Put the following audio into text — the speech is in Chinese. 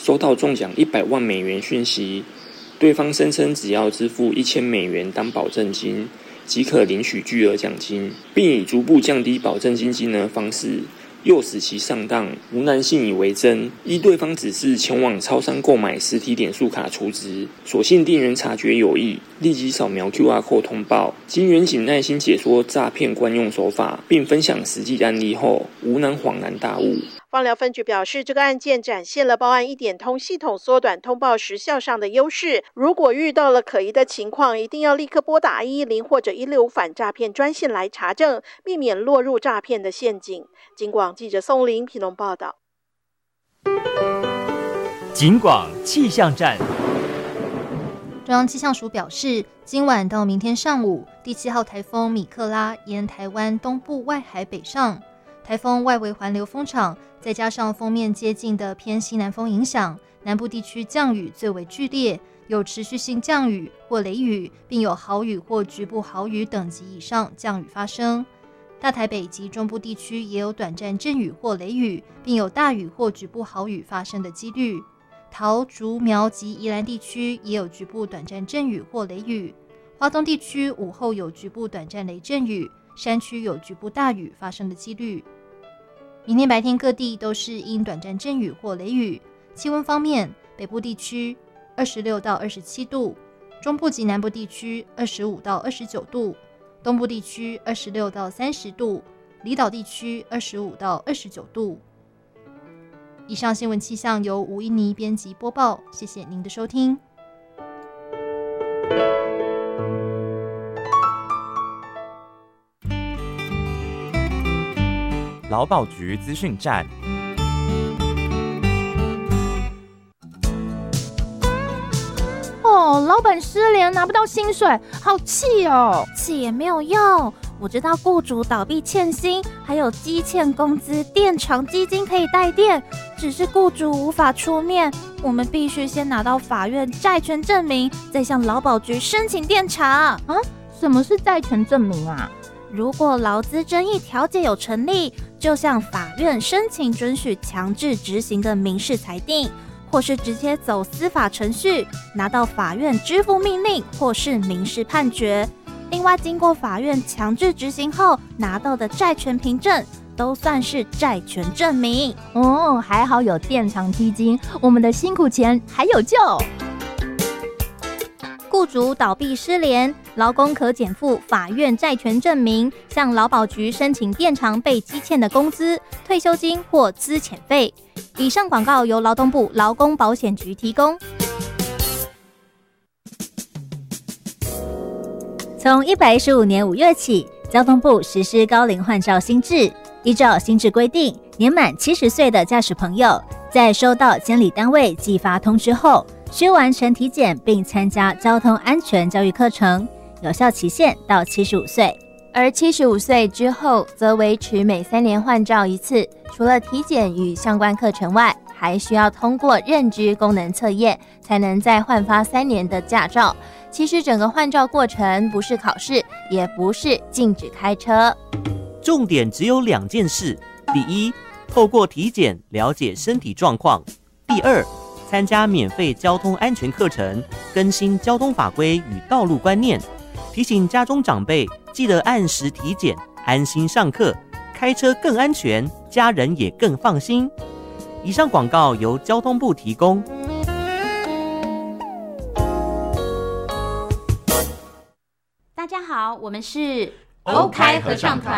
收到中奖100万美元讯息，对方声称只要支付1000美元当保证金，即可领取巨额奖金，并以逐步降低保证金金额的方式诱使其上当。吴男信以为真，依对方指示前往超商购买实体点数卡储值，所幸店员察觉有异，立即扫描 QR code 通报。经员警耐心解说诈骗惯用手法，并分享实际案例后，吴男恍然大悟。 芳疗分局表示，这个案件展现了报案一点通系统缩短通报时效上的优势。如果遇到了可疑的情况，一定要立刻拨打110或者165反诈骗专线来查证，避免落入诈骗的陷阱。警广记者宋玲屏东报道。 警广气象站。 中央气象署表示，今晚到明天上午，第7号台风米克拉沿台湾东部外海北上，台风外围环流风场再加上锋面接近的偏西南风影响，南部地区降雨最为剧烈，有持续性降雨或雷雨，并有豪雨或局部豪雨等级以上降雨发生。大台北及中部地区也有短暂阵雨或雷雨，并有大雨或局部豪雨发生的几率。桃竹苗及宜兰地区也有局部短暂阵雨或雷雨。花东地区午后有局部短暂雷阵雨，山区有局部大雨发生的几率。明天白天各地都是因短暂阵雨或雷雨。气温方面，北部地区26到27度，中部及南部地区25到29度，东部地区26到30度，离岛地区25到29度。以上新闻气象由吴依妮编辑播报，谢谢您的收听。 劳保局资讯站。 老板失联拿不到薪水，好气哦！ 气也没有用，我知道雇主倒闭欠薪，还有积欠工资垫偿基金可以代垫，只是雇主无法出面，我们必须先拿到法院债权证明，再向劳保局申请垫偿。 啊？什么是债权证明啊？ 如果劳资争议调解有成立，就向法院申请准许强制执行的民事裁定，或是直接走司法程序，拿到法院支付命令或是民事判决。另外，经过法院强制执行后拿到的债权凭证，都算是债权证明。 还好有垫偿基金，我们的辛苦钱还有救。 雇主倒闭失联，劳工可减负法院债权证明，向劳保局申请垫偿被积欠的工资、退休金或资遣费。以上广告由劳动部劳工保险局提供。 从115年5月起，交通部实施高龄换照新制。依照新制规定，年满70岁的驾驶朋友，在收到监理单位寄发通知后，需完成体检并参加交通安全教育课程，有效期限到75岁。 而75岁之后，则维持每3年换照一次。除了体检与相关课程外，还需要通过认知功能测验，才能再换发3年的驾照。其实整个换照过程不是考试，也不是禁止开车。 重点只有2件事：第一，透过体检了解身体状况；第二，参加免费交通安全课程，更新交通法规与道路观念。提醒家中长辈记得按时体检，安心上课，开车更安全，家人也更放心。以上广告由交通部提供。 大家好，我们是欧开合唱团。